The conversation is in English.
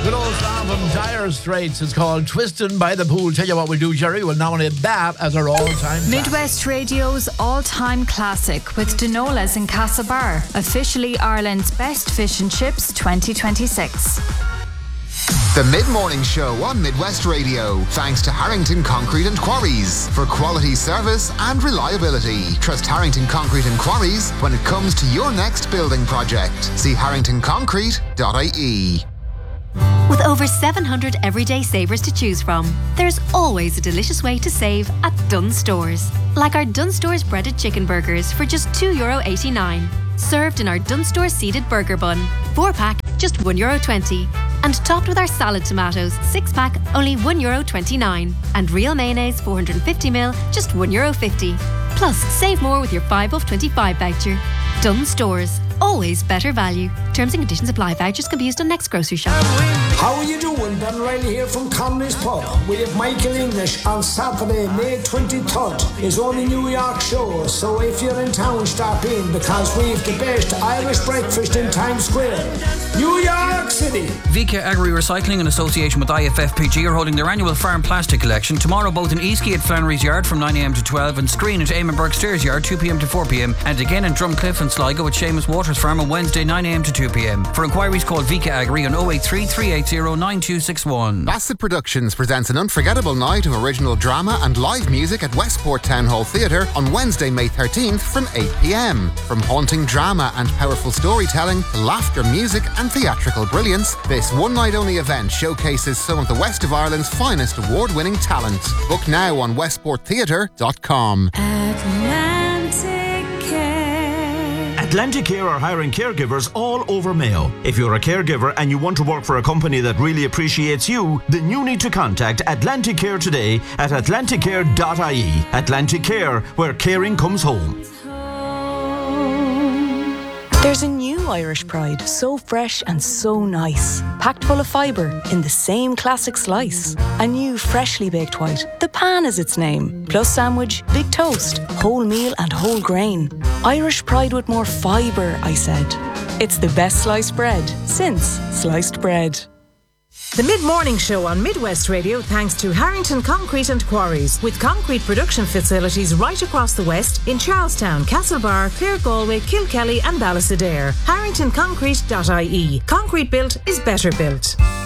Good old song from Dire Straits. It's called Twistin' by the Pool. Tell you what we'll do, Jerry. We'll nominate that as our all-time Midwest Radio's all-time classic with Denolas in Castlebar. Officially Ireland's best fish and chips 2026. The Mid-Morning Show on Midwest Radio. Thanks to Harrington Concrete and Quarries for quality service and reliability. Trust Harrington Concrete and Quarries when it comes to your next building project. See harringtonconcrete.ie. With over 700 everyday savers to choose from, there's always a delicious way to save at Dunnes Stores. Like our Dunnes Stores breaded chicken burgers for just €2.89. Served in our Dunnes Stores seeded burger bun. 4-pack, just €1.20. And topped with our salad tomatoes, 6-pack, only €1.29. And real mayonnaise, 450ml, just €1.50. Plus, save more with your 5 off 25 voucher. Dunnes Stores. Always better value. Terms and conditions apply. Vouchers can be used on next grocery shop. How are you doing? Ben Riley here from Conley's Pub. We have Michael English on Saturday, May 23rd. It's only New York show, so if you're in town, stop in because we've the best Irish breakfast in Times Square. New York City. Vika Agri Recycling in association with IFFPG are holding their annual farm plastic collection tomorrow both in Eastgate at Flannery's Yard from 9am to 12 and Screen at Eamon Burke Stairs Yard 2pm to 4pm and again in Drumcliff and Sligo at Seamus Waters Farm on Wednesday 9am to 2pm. For inquiries call Vika Agri on 083 380 9261. Bassett Productions presents an unforgettable night of original drama and live music at Westport Town Hall Theatre on Wednesday, May 13th from 8pm. From haunting drama and powerful storytelling to laughter, music and theatrical brilliance, this one-night-only event showcases some of the West of Ireland's finest award-winning talent. Book now on westporttheatre.com. Atlantic Care are hiring caregivers all over Mayo. If you're a caregiver and you want to work for a company that really appreciates you, then you need to contact Atlantic Care today at atlanticcare.ie. Atlantic Care, where caring comes home. There's a new Irish Pride, so fresh and so nice. Packed full of fibre in the same classic slice. A new freshly baked white, the Pan is its name. Plus sandwich, big toast, whole meal and whole grain. Irish Pride with more fibre, I said. It's the best sliced bread since sliced bread. The Mid-Morning Show on Midwest Radio thanks to Harrington Concrete and Quarries with concrete production facilities right across the West in Charlestown, Castlebar, Clare Galway, Kilkelly and Ballysadare. harringtonconcrete.ie. Concrete built is better built.